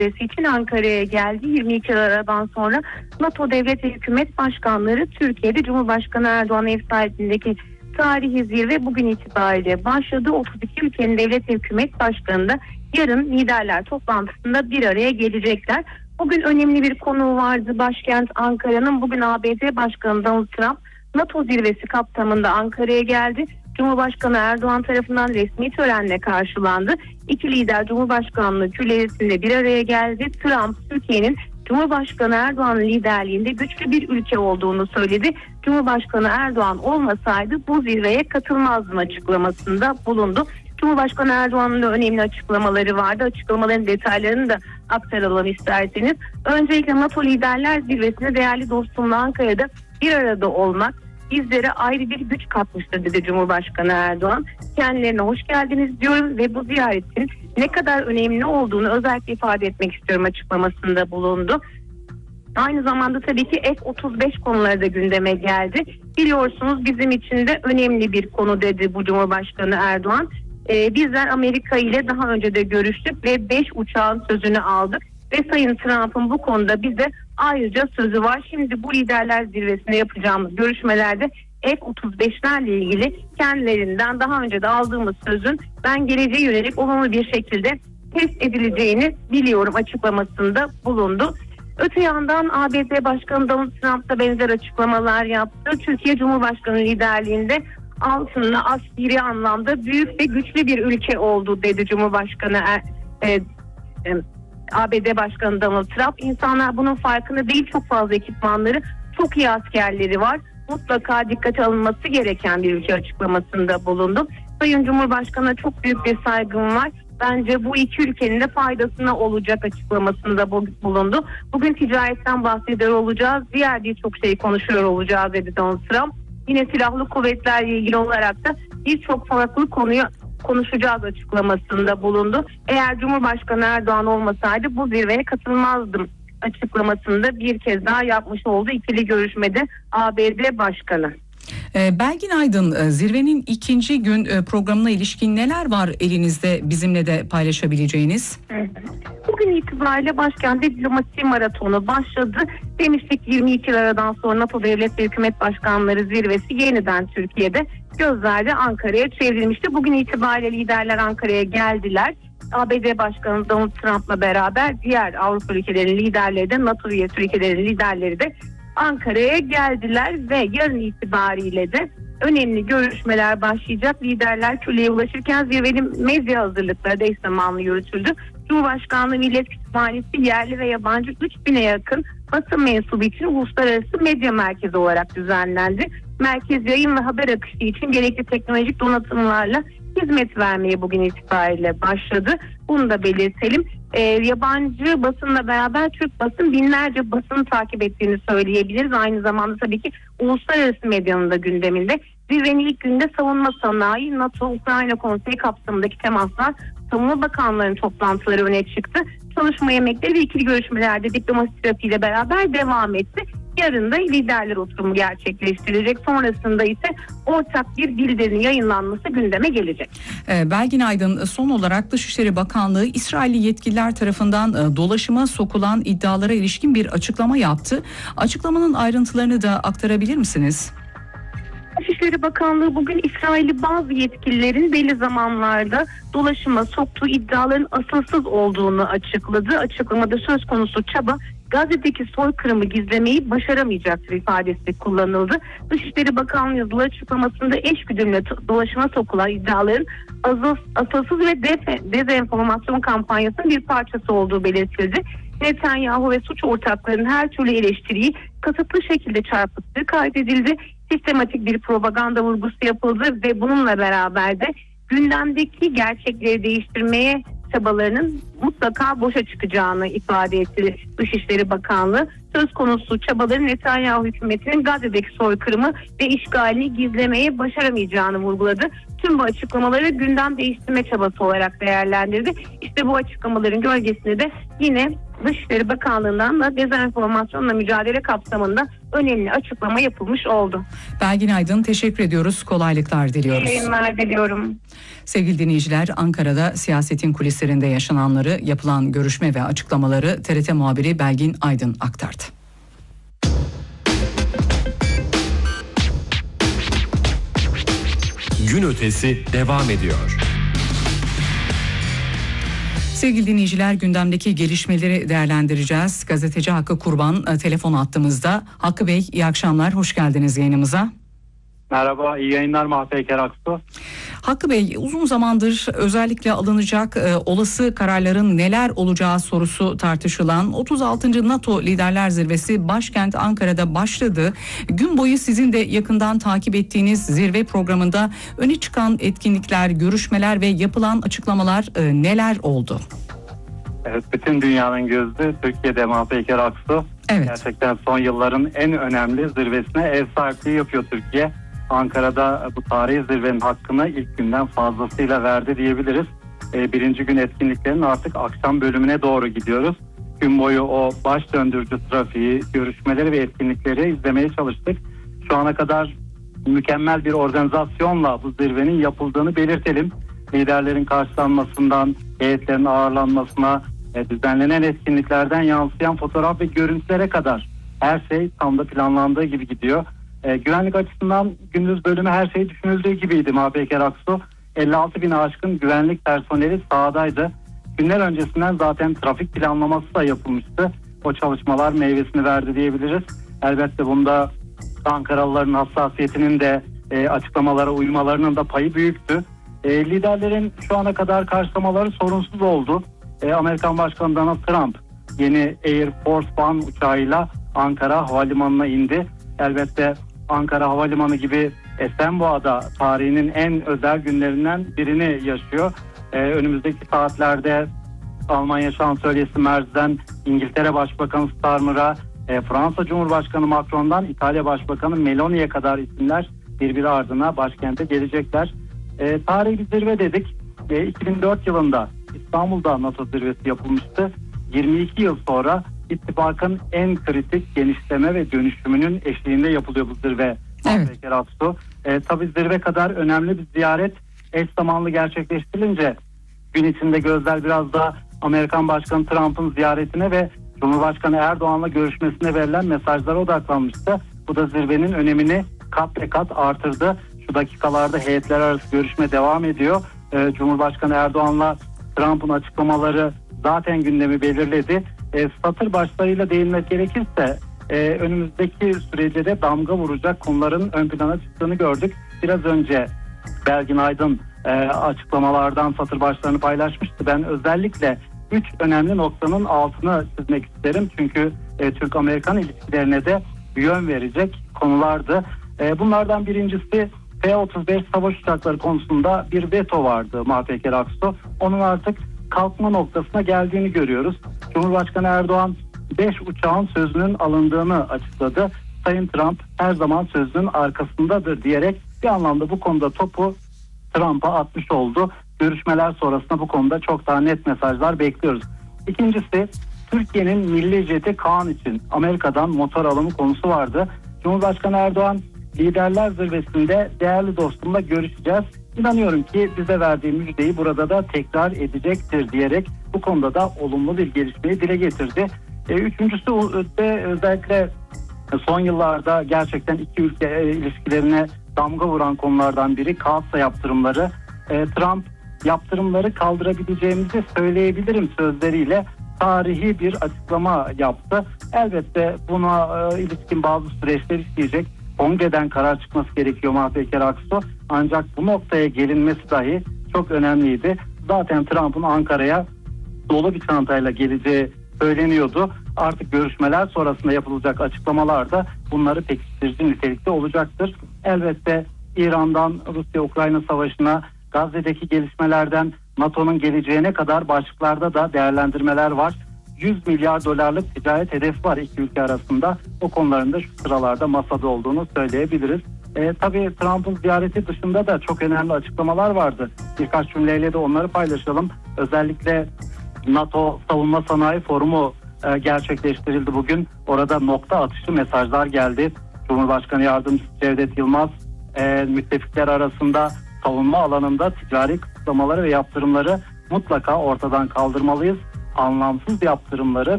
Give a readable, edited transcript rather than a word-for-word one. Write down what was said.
zirvesi için Ankara'ya geldi. 22 Aradan sonra NATO Devlet ve Hükümet Başkanları Türkiye'de Cumhurbaşkanı Erdoğan ev sahipliğindeki tarihi zirve bugün itibariyle başladı. 32 ülkenin devlet ve hükümet başkanı da yarın liderler toplantısında bir araya gelecekler. Bugün önemli bir konu vardı. Başkent Ankara'nın bugün ABD Başkanı Donald Trump NATO zirvesi kapsamında Ankara'ya geldi. Cumhurbaşkanı Erdoğan tarafından resmi törenle karşılandı. İki lider Cumhurbaşkanlığı külliyesinde bir araya geldi. Trump, Türkiye'nin Cumhurbaşkanı Erdoğan'ın liderliğinde güçlü bir ülke olduğunu söyledi. Cumhurbaşkanı Erdoğan olmasaydı bu zirveye katılmazdım açıklamasında bulundu. Cumhurbaşkanı Erdoğan'ın da önemli açıklamaları vardı. Açıklamaların detaylarını da aktaralım isterseniz. Öncelikle NATO Liderler Zirvesi'ne değerli dostumla Ankara'da bir arada olmak bizlere ayrı bir güç katmıştır dedi Cumhurbaşkanı Erdoğan. Kendilerine hoş geldiniz diyorum ve bu ziyaretin ne kadar önemli olduğunu özellikle ifade etmek istiyorum açıklamasında bulundu. Aynı zamanda tabii ki F-35 konuları da gündeme geldi. Biliyorsunuz bizim için de önemli bir konu dedi bu Cumhurbaşkanı Erdoğan. Bizler Amerika ile daha önce de görüştük ve 5 uçağın sözünü aldık. Ve Sayın Trump'ın bu konuda bize ayrıca sözü var. Şimdi bu liderler zirvesinde yapacağımız görüşmelerde F-35'lerle ilgili kendilerinden daha önce de aldığımız sözün ben geleceğe yönelik olumlu bir şekilde test edileceğini biliyorum açıklamasında bulundu. Öte yandan ABD Başkanı Donald Trump da benzer açıklamalar yaptı. Türkiye Cumhurbaşkanı liderliğinde altında askeri anlamda büyük ve güçlü bir ülke oldu dedi Cumhurbaşkanı ABD Başkanı Donald Trump. İnsanlar bunun farkında değil, çok fazla ekipmanları, çok iyi askerleri var. Mutlaka dikkate alınması gereken bir ülke açıklamasında bulundu. Sayın Cumhurbaşkanı'na çok büyük bir saygım var. Bence bu iki ülkenin de faydasına olacak açıklamasında bulundu. Bugün ticaretten bahsediyor olacağız. Diğer birçok şeyi konuşuyor olacağız dedi Donald Trump. Yine silahlı kuvvetlerle ilgili olarak da birçok farklı konuyu konuşacağız açıklamasında bulundu. Eğer Cumhurbaşkanı Erdoğan olmasaydı bu zirveye katılmazdım açıklamasında bir kez daha yapmış olduğu ikili görüşmede ABD Başkanı. Belgin Aydın, zirvenin ikinci gün programına ilişkin neler var elinizde bizimle de paylaşabileceğiniz? Bugün itibariyle başkentte diplomasi maratonu başladı. Demiştik 22 Aradan sonra NATO Devlet ve Hükümet Başkanları Zirvesi yeniden Türkiye'de, gözler Ankara'ya çevrilmişti. Bugün itibariyle liderler Ankara'ya geldiler. ABD Başkanı Donald Trump'la beraber diğer Avrupa ülkelerinin liderleri de NATO üyesi ülkelerin liderleri de Ankara'ya geldiler ve yarın itibariyle de önemli görüşmeler başlayacak. Liderler külliyeye ulaşırken zirvenin medya hazırlıkları da eş zamanlı yürütüldü. Cumhurbaşkanlığı Millet Kütüphanesi yerli ve yabancı 3000'e yakın basın mensubu için uluslararası medya merkezi olarak düzenlendi. Merkez yayın ve haber akışı için gerekli teknolojik donatımlarla hizmet vermeye bugün itibariyle başladı. Bunu da belirtelim. Yabancı basınla beraber Türk basın binlerce basını takip ettiğini söyleyebiliriz. Aynı zamanda tabii ki uluslararası medyanın da gündeminde. Zirvenin ilk günde savunma sanayi, NATO-Ukrayna konseyi kapsamındaki temaslar, savunma bakanlarının toplantıları öne çıktı. Çalışma yemekleri ve ikili görüşmelerde diplomasi trafiğiyle beraber devam etti. Yarın da liderler oturumu gerçekleştirilecek. Sonrasında ise ortak bir bildirinin yayınlanması gündeme gelecek. Belgin Aydın, son olarak Dışişleri Bakanlığı İsrailli yetkililer tarafından dolaşıma sokulan iddialara ilişkin bir açıklama yaptı. Açıklamanın ayrıntılarını da aktarabilir misiniz? Dışişleri Bakanlığı bugün İsrailli bazı yetkililerin belli zamanlarda dolaşıma soktuğu iddiaların asılsız olduğunu açıkladı. Açıklamada söz konusu çaba Gazze'deki soykırımı gizlemeyi başaramayacaktır ifadesi kullanıldı. Dışişleri Bakanlığı yazılı açıklamasında eşgüdümle dolaşıma sokulan iddiaların asılsız ve dezenformasyon kampanyasının bir parçası olduğu belirtildi. Netanyahu ve suç ortaklarının her türlü eleştiriyi kasıtlı şekilde çarpıttığı kaydedildi. Sistematik bir propaganda vurgusu yapıldı ve bununla beraber de gündemdeki gerçekleri değiştirmeye çabalarının mutlaka boşa çıkacağını ifade etti Dışişleri Bakanlığı. Söz konusu çabaların Netanyahu hükümetinin Gazze'deki soykırımı ve işgalini gizlemeye başaramayacağını vurguladı. tüm bu açıklamaları gündem değiştirme çabası olarak değerlendirdi. İşte bu açıklamaların gölgesinde de yine Dışişleri Bakanlığı'ndan da dezenformasyonla mücadele kapsamında önemli açıklama yapılmış oldu. Belgin Aydın, teşekkür ediyoruz. Kolaylıklar diliyoruz. İyi yayınlar diliyorum. Sevgili dinleyiciler, Ankara'da siyasetin kulislerinde yaşananları, yapılan görüşme ve açıklamaları TRT muhabiri Belgin Aydın aktardı. Gün ötesi devam ediyor. Sevgili dinleyiciler, gündemdeki gelişmeleri değerlendireceğiz. Gazeteci Hakkı Kurban telefon attığımızda. Hakkı Bey, iyi akşamlar, hoş geldiniz yayınımıza. Merhaba, iyi yayınlar Mahpeyker Aksu. Hakkı Bey, uzun zamandır özellikle alınacak olası kararların neler olacağı sorusu tartışılan 36. NATO Liderler Zirvesi başkent Ankara'da başladı. Gün boyu sizin de yakından takip ettiğiniz zirve programında öne çıkan etkinlikler, görüşmeler ve yapılan açıklamalar neler oldu? Evet, bütün dünyanın gözü Türkiye'de Mahpeyker Aksu. Evet. Gerçekten son yılların en önemli zirvesine ev sahipliği yapıyor Türkiye. Ankara'da bu tarihi zirvenin hakkını ilk günden fazlasıyla verdi diyebiliriz. Birinci gün etkinliklerin artık akşam bölümüne doğru gidiyoruz. Gün boyu o baş döndürücü trafiği, görüşmeleri ve etkinlikleri izlemeye çalıştık. Şu ana kadar mükemmel bir organizasyonla bu zirvenin yapıldığını belirtelim. Liderlerin karşılanmasından, heyetlerin ağırlanmasına, düzenlenen etkinliklerden yansıyan fotoğraf ve görüntülere kadar her şey tam da planlandığı gibi gidiyor. Güvenlik açısından gündüz bölümü her şey düşünüldüğü gibiydi Mahpeyker Aksu. 56 bin aşkın güvenlik personeli sahadaydı. Günler öncesinden zaten trafik planlaması da yapılmıştı. O çalışmalar meyvesini verdi diyebiliriz. Elbette bunda Ankaralıların hassasiyetinin de açıklamalara uymalarının da payı büyüktü. Liderlerin şu ana kadar karşılamaları sorunsuz oldu. Amerikan Başkanı Donald Trump yeni Air Force One uçağıyla Ankara Havalimanı'na indi. Elbette Ankara Havalimanı gibi Esenboğa'da tarihinin en özel günlerinden birini yaşıyor. Önümüzdeki saatlerde Almanya Şansölyesi Merz'den İngiltere Başbakanı Starmer'a, Fransa Cumhurbaşkanı Macron'dan İtalya Başbakanı Meloni'ye kadar isimler birbiri ardına başkente gelecekler. Tarihi bir zirve dedik. 2004 yılında İstanbul'da NATO zirvesi yapılmıştı. 22 yıl sonra ittifakın en kritik genişleme ve dönüşümünün eşliğinde yapılıyor bu zirve. Evet. Tabii zirve kadar önemli bir ziyaret eş zamanlı gerçekleştirilince gün içinde gözler biraz da Amerikan Başkanı Trump'ın ziyaretine ve Cumhurbaşkanı Erdoğan'la görüşmesine verilen mesajlara odaklanmıştı. Bu da zirvenin önemini kat ve kat artırdı. Şu dakikalarda heyetler arası görüşme devam ediyor. Cumhurbaşkanı Erdoğan'la Trump'ın açıklamaları zaten gündemi belirledi. Satır başlarıyla değinmek gerekirse önümüzdeki sürece de damga vuracak konuların ön plana çıktığını gördük. Biraz önce Belgin Aydın açıklamalardan satır başlarını paylaşmıştı. Ben özellikle 3 önemli noktanın altını çizmek isterim. Çünkü Türk-Amerikan ilişkilerine de yön verecek konulardı. Bunlardan birincisi F-35 savaş uçakları konusunda bir veto vardı Mahpeyker Aksu. Onun artık kalkma noktasına geldiğini görüyoruz. Cumhurbaşkanı Erdoğan 5 uçağın sözünün alındığını açıkladı. Sayın Trump her zaman sözünün arkasındadır diyerek bir anlamda bu konuda topu Trump'a atmış oldu. Görüşmeler sonrasında bu konuda çok daha net mesajlar bekliyoruz. İkincisi, Türkiye'nin milli jeti Kaan için Amerika'dan motor alımı konusu vardı. Cumhurbaşkanı Erdoğan Liderler Zirvesi'nde değerli dostumla görüşeceğiz. İnanıyorum ki bize verdiği müjdeyi burada da tekrar edecektir diyerek bu konuda da olumlu bir gelişmeyi dile getirdi. Üçüncüsü de özellikle son yıllarda gerçekten iki ülke ilişkilerine damga vuran konulardan biri Kaatsa yaptırımları. Trump yaptırımları kaldırabileceğimizi söyleyebilirim sözleriyle tarihi bir açıklama yaptı. Elbette buna ilişkin bazı süreçler işleyecek. Kongreden karar çıkması gerekiyor Mahpeyker Aksu. Ancak bu noktaya gelinmesi dahi çok önemliydi. Zaten Trump'ın Ankara'ya dolu bir çantayla geleceği söyleniyordu. Artık görüşmeler sonrasında yapılacak açıklamalar da bunları pekiştirici nitelikte olacaktır. Elbette İran'dan Rusya-Ukrayna savaşına, Gazze'deki gelişmelerden NATO'nun geleceğine kadar başlıklarda da değerlendirmeler var. 100 milyar dolarlık ticaret hedefi var iki ülke arasında. O konuların da şu sıralarda masada olduğunu söyleyebiliriz. Tabii Trump'ın ziyareti dışında da çok önemli açıklamalar vardı. Birkaç cümleyle de onları paylaşalım. Özellikle NATO Savunma Sanayi Forumu gerçekleştirildi bugün. Orada nokta atışı mesajlar geldi. Cumhurbaşkanı Yardımcısı Cevdet Yılmaz müttefikler arasında savunma alanında ticari kısıtlamaları ve yaptırımları mutlaka ortadan kaldırmalıyız. Anlamsız yaptırımları